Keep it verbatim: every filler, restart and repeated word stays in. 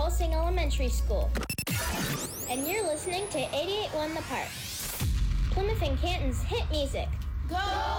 Walsing Elementary School. And you're listening to eighty-eight point one The Park, Plymouth and Canton's hit music. Go!